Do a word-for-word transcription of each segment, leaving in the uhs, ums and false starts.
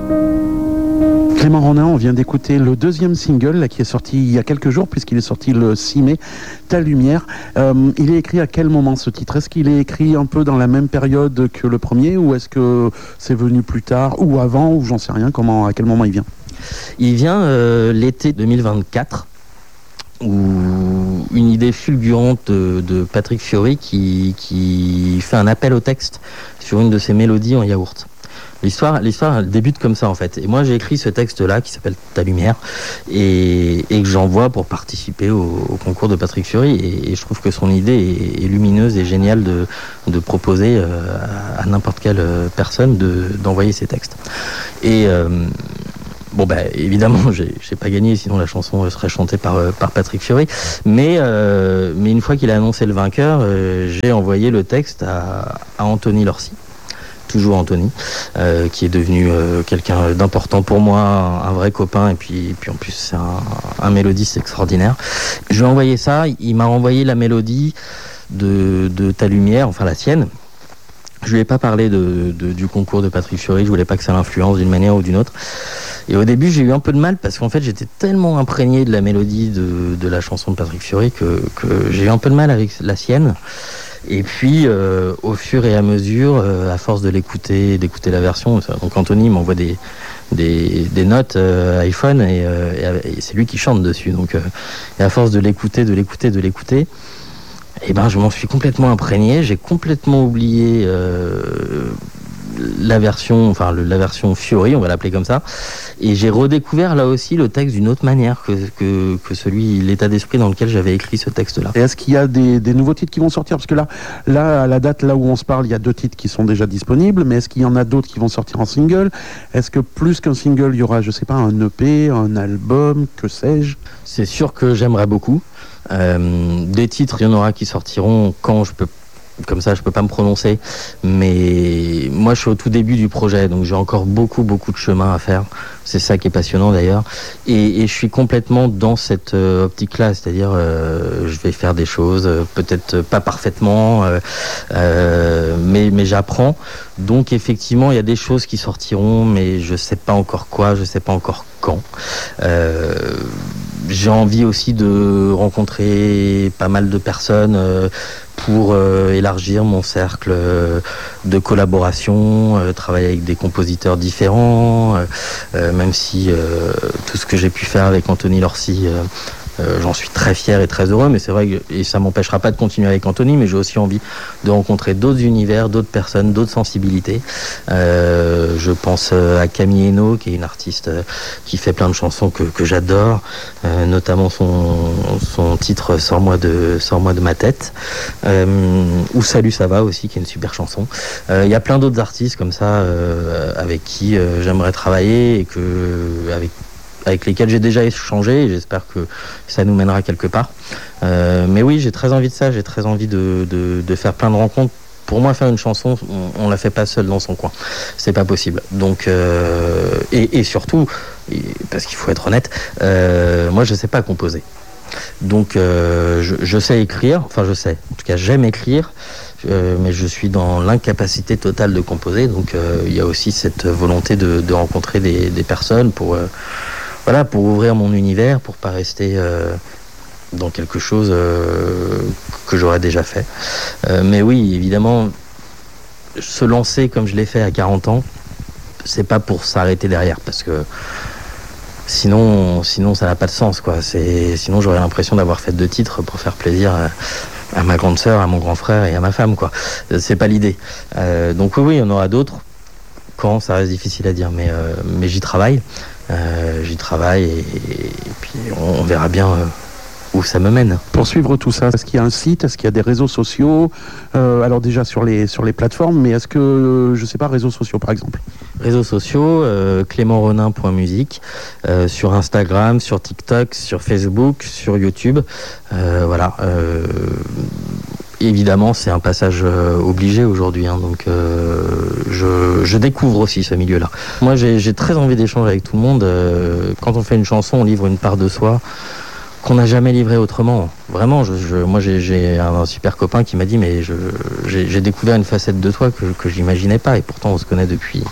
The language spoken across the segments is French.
Clément Ronin, on vient d'écouter le deuxième single là, qui est sorti il y a quelques jours, puisqu'il est sorti le six mai, Ta Lumière. Euh, il est écrit à quel moment ce titre? Est-ce qu'il est écrit un peu dans la même période que le premier, ou est-ce que c'est venu plus tard, ou avant, ou j'en sais rien, comment, à quel moment il vient? Il vient euh, l'été deux mille vingt-quatre, où une idée fulgurante de, de Patrick Fiori qui, qui fait un appel au texte sur une de ses mélodies en yaourt. L'histoire, l'histoire elle débute comme ça en fait. Et moi j'ai écrit ce texte-là qui s'appelle Ta Lumière et, et que j'envoie pour participer au, au concours de Patrick Fiori. Et, et je trouve que son idée est, est lumineuse et géniale de, de proposer euh, à, à n'importe quelle personne de, d'envoyer ses textes. Et euh, bon bah évidemment j'ai, j'ai pas gagné, sinon la chanson serait chantée par, par Patrick Fiori. Mais, euh, mais une fois qu'il a annoncé le vainqueur, euh, j'ai envoyé le texte à, à Anthony Lorcy. Toujours Anthony, euh, qui est devenu euh, quelqu'un d'important pour moi, un, un vrai copain, et puis, et puis en plus c'est un, un mélodiste extraordinaire. Je lui ai envoyé ça, il m'a envoyé la mélodie de, de Ta Lumière, enfin la sienne. Je lui ai pas parlé de, de, du concours de Patrick Fiori, je voulais pas que ça l'influence d'une manière ou d'une autre. Et au début j'ai eu un peu de mal parce qu'en fait j'étais tellement imprégné de la mélodie de, de la chanson de Patrick Fiori que, que j'ai eu un peu de mal avec la sienne. Et puis, euh, au fur et à mesure, euh, à force de l'écouter, d'écouter la version, donc Anthony m'envoie des, des, des notes euh, iPhone et, euh, et c'est lui qui chante dessus. Donc, euh, et à force de l'écouter, de l'écouter, de l'écouter, et ben, je m'en suis complètement imprégné. J'ai complètement oublié euh, la version, enfin le, la version Fiori, on va l'appeler comme ça. Et j'ai redécouvert là aussi le texte d'une autre manière que, que, que celui, l'état d'esprit dans lequel j'avais écrit ce texte-là. Et est-ce qu'il y a des, des nouveaux titres qui vont sortir? Parce que là, là, à la date là où on se parle, il y a deux titres qui sont déjà disponibles, mais est-ce qu'il y en a d'autres qui vont sortir en single? Est-ce que plus qu'un single, il y aura, je sais pas, un E P, un album, que sais-je? C'est sûr que j'aimerais beaucoup. Euh, des titres, il y en aura qui sortiront quand je peux. Comme ça, je peux pas me prononcer, mais moi, je suis au tout début du projet, donc j'ai encore beaucoup, beaucoup de chemin à faire. C'est ça qui est passionnant d'ailleurs, et, et je suis complètement dans cette euh, optique-là, c'est-à-dire, euh, je vais faire des choses, euh, peut-être pas parfaitement, euh, euh, mais mais j'apprends. Donc effectivement, il y a des choses qui sortiront, mais je sais pas encore quoi, je sais pas encore quand. Euh, j'ai envie aussi de rencontrer pas mal de personnes. Euh, pour euh, élargir mon cercle euh, de collaboration, euh, travailler avec des compositeurs différents, euh, euh, même si euh, tout ce que j'ai pu faire avec Anthony Lorcy, euh, euh, j'en suis très fier et très heureux, mais c'est vrai que et ça m'empêchera pas de continuer avec Anthony, mais j'ai aussi envie de rencontrer d'autres univers, d'autres personnes, d'autres sensibilités. Euh, je pense à Camille Hainaut, qui est une artiste euh, qui fait plein de chansons que, que j'adore, euh, notamment son, son titre Sors-moi de, Sors-moi de ma tête, euh, ou Salut ça va aussi, qui est une super chanson. Il euh, y a plein d'autres artistes comme ça euh, avec qui euh, j'aimerais travailler et que avec avec lesquels j'ai déjà échangé, et j'espère que ça nous mènera quelque part. Euh, mais oui, j'ai très envie de ça, j'ai très envie de, de, de faire plein de rencontres. Pour moi, faire une chanson, on, on la fait pas seul dans son coin. C'est pas possible. Donc, euh, et, et surtout, et, parce qu'il faut être honnête, euh, moi, je sais pas composer. Donc, euh, je, je sais écrire, enfin, je sais. En tout cas, j'aime écrire. Euh, mais je suis dans l'incapacité totale de composer. Donc, euh, il y a aussi cette volonté de, de rencontrer des, des personnes pour... Euh, Voilà, pour ouvrir mon univers, pour pas rester euh, dans quelque chose euh, que j'aurais déjà fait. Euh, mais oui, évidemment, se lancer comme je l'ai fait à quarante ans, c'est pas pour s'arrêter derrière, parce que sinon, sinon ça n'a pas de sens, quoi. C'est, sinon, j'aurais l'impression d'avoir fait deux titres pour faire plaisir à, à ma grande sœur, à mon grand frère et à ma femme, quoi. C'est pas l'idée. Euh, donc oui, oui, il y en aura d'autres. Quand, ça reste difficile à dire, mais, euh, mais j'y travaille. Euh, j'y travaille et, et puis on, on verra bien euh, où ça me mène. Pour suivre tout ça, est-ce qu'il y a un site, est-ce qu'il y a des réseaux sociaux, euh, alors déjà sur les, sur les plateformes, mais est-ce que, euh, je sais pas, réseaux sociaux par exemple? Réseaux sociaux, euh, clément ronin point musique, euh, sur Instagram, sur TikTok, sur Facebook, sur YouTube, euh, voilà. Euh, Évidemment, c'est un passage euh, obligé aujourd'hui, hein, donc euh, je, je découvre aussi ce milieu-là. Moi, j'ai, j'ai très envie d'échanger avec tout le monde. Euh, quand on fait une chanson, on livre une part de soi qu'on n'a jamais livrée autrement. Vraiment, je, je, moi, j'ai, j'ai un super copain qui m'a dit, mais je, j'ai, j'ai découvert une facette de toi que, que j'imaginais pas, et pourtant on se connaît depuis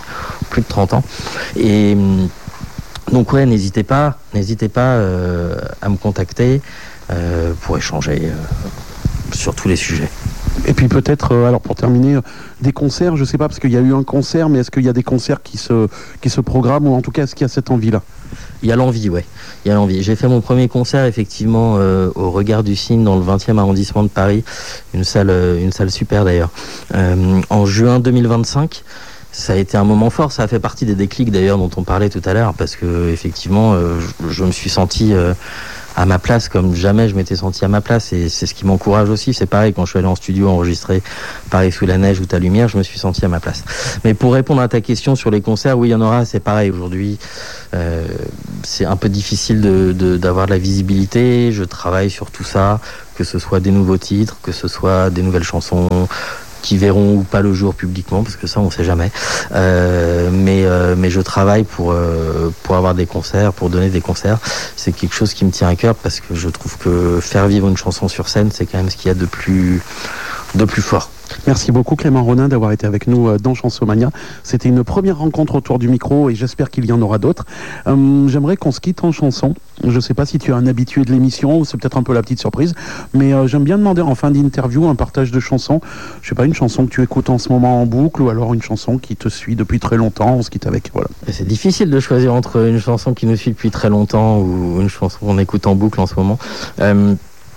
plus de trente ans. Et donc ouais, n'hésitez pas, n'hésitez pas euh, à me contacter euh, pour échanger euh, sur tous les sujets. Et puis peut-être, euh, alors pour terminer, euh, des concerts, je sais pas, parce qu'il y a eu un concert, mais est-ce qu'il y a des concerts qui se, qui se programment, ou en tout cas, est-ce qu'il y a cette envie-là? Il y a l'envie, ouais. Il y a l'envie. J'ai fait mon premier concert, effectivement, euh, au Regard du Cygne, dans le vingtième arrondissement de Paris. Une salle, euh, une salle super, d'ailleurs. Euh, en juin deux mille vingt-cinq. Ça a été un moment fort. Ça a fait partie des déclics, d'ailleurs, dont on parlait tout à l'heure, parce que, effectivement, euh, je, je me suis senti... Euh, à ma place comme jamais je m'étais senti à ma place, et c'est ce qui m'encourage aussi. C'est pareil, quand je suis allé en studio enregistrer Paris sous la neige ou Ta lumière, je me suis senti à ma place. Mais pour répondre à ta question sur les concerts, oui, il y en aura. C'est pareil aujourd'hui, euh, c'est un peu difficile de, de, d'avoir de la visibilité. Je travaille sur tout ça, que ce soit des nouveaux titres, que ce soit des nouvelles chansons qui verront ou pas le jour publiquement, parce que ça on sait jamais, euh, mais, euh, mais je travaille pour, euh, pour avoir des concerts, pour donner des concerts. C'est quelque chose qui me tient à cœur, parce que je trouve que faire vivre une chanson sur scène, c'est quand même ce qu'il y a de plus, de plus fort. Merci beaucoup Clément Ronin d'avoir été avec nous dans Chansomania. C'était une première rencontre autour du micro, et j'espère qu'il y en aura d'autres. Euh, j'aimerais qu'on se quitte en chanson. Je ne sais pas si tu es un habitué de l'émission, ou c'est peut-être un peu la petite surprise, mais euh, j'aime bien demander en fin d'interview un partage de chansons. Je ne sais pas, une chanson que tu écoutes en ce moment en boucle, ou alors une chanson qui te suit depuis très longtemps. On se quitte avec, voilà. C'est difficile de choisir entre une chanson qui nous suit depuis très longtemps ou une chanson qu'on écoute en boucle en ce moment. Euh,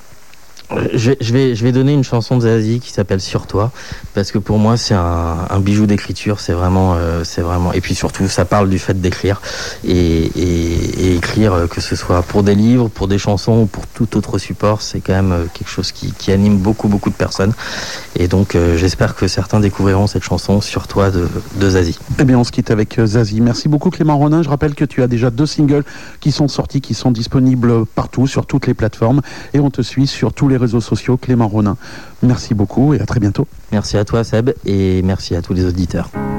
Je, je, vais, je vais donner une chanson de Zazie qui s'appelle Sur toi, parce que pour moi c'est un, un bijou d'écriture. C'est vraiment, euh, c'est vraiment, et puis surtout ça parle du fait d'écrire et, et, et écrire, euh, que ce soit pour des livres, pour des chansons ou pour tout autre support, c'est quand même euh, quelque chose qui, qui anime beaucoup beaucoup de personnes, et donc euh, j'espère que certains découvriront cette chanson Sur toi de, de Zazie. Eh bien on se quitte avec euh, Zazie. Merci beaucoup Clément Ronin. Je rappelle que tu as déjà deux singles qui sont sortis, qui sont disponibles partout sur toutes les plateformes, et on te suit sur tous les réseaux sociaux. Clément Ronin, merci beaucoup et à très bientôt. Merci à toi Seb, et merci à tous les auditeurs.